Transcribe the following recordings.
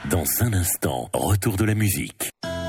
Dans un instant, retour de la musique.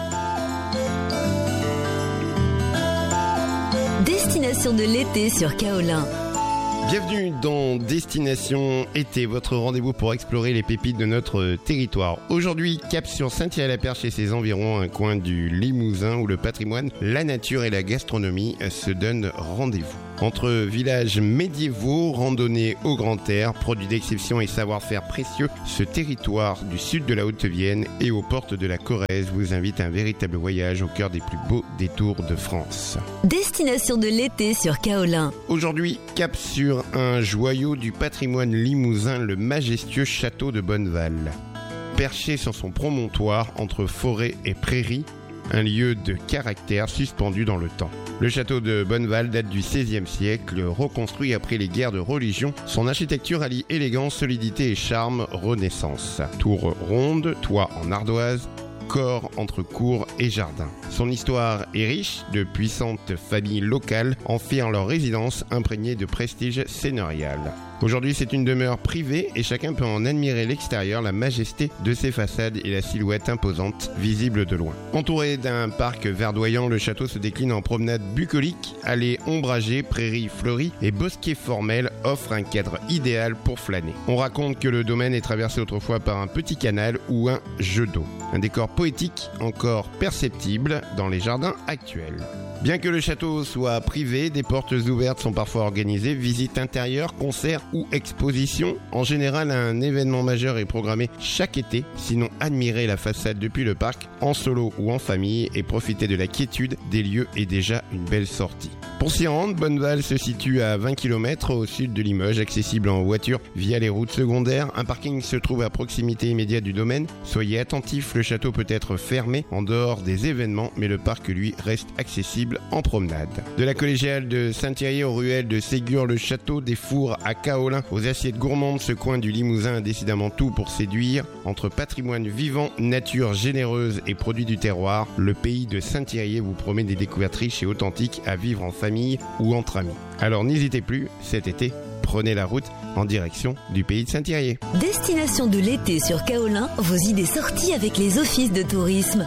Destination de l'été sur Kaolin. Bienvenue dans Destination Été, votre rendez-vous pour explorer les pépites de notre territoire. Aujourd'hui, cap sur Saint-Thierry-la-Perche et ses environs, un coin du Limousin où le patrimoine, la nature et la gastronomie se donnent rendez-vous. Entre villages médiévaux, randonnées au grand air, produits d'exception et savoir-faire précieux, ce territoire du sud de la Haute-Vienne et aux portes de la Corrèze vous invite à un véritable voyage au cœur des plus beaux détours de France. Destination de l'été sur Kaolin. Aujourd'hui, cap sur un joyau du patrimoine limousin, le majestueux château de Bonneval. Perché sur son promontoire entre forêt et prairie, un lieu de caractère suspendu dans le temps. Le château de Bonneval date du XVIe siècle, reconstruit après les guerres de religion. Son architecture allie élégance, solidité et charme Renaissance. Tour ronde, toit en ardoise, corps entre cour et jardin. Son histoire est riche, de puissantes familles locales en firent leur résidence imprégnée de prestige seigneurial. Aujourd'hui, c'est une demeure privée et chacun peut en admirer l'extérieur, la majesté de ses façades et la silhouette imposante visible de loin. Entouré d'un parc verdoyant, le château se décline en promenade bucolique, allées ombragées, prairies fleuries et bosquets formels offrent un cadre idéal pour flâner. On raconte que le domaine est traversé autrefois par un petit canal ou un jet d'eau. Un décor poétique encore perceptible dans les jardins actuels. Bien que le château soit privé, des portes ouvertes sont parfois organisées, visites intérieures, concerts ou expositions. En général, un événement majeur est programmé chaque été, sinon admirer la façade depuis le parc, en solo ou en famille, et profiter de la quiétude des lieux est déjà une belle sortie. Pour s'y rendre, Bonneval se situe à 20 km au sud de Limoges, accessible en voiture via les routes secondaires. Un parking se trouve à proximité immédiate du domaine. Soyez attentifs, le château peut être fermé en dehors des événements, mais le parc, lui, reste accessible en promenade. De la collégiale de Saint-Thierry aux ruelles de Ségur, le château des Fours à Kaolin, aux assiettes gourmandes, ce coin du Limousin a décidément tout pour séduire. Entre patrimoine vivant, nature généreuse et produits du terroir, le pays de Saint-Thierry vous promet des découvertes riches et authentiques à vivre en famille ou entre amis. Alors n'hésitez plus, cet été, prenez la route en direction du pays de Saint-Thierry. Destination de l'été sur Kaolin, vos idées sorties avec les offices de tourisme.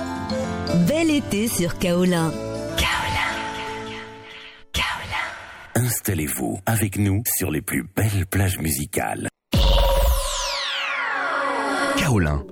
Bel été sur Kaolin. Installez-vous avec nous sur les plus belles plages musicales. Kaolin,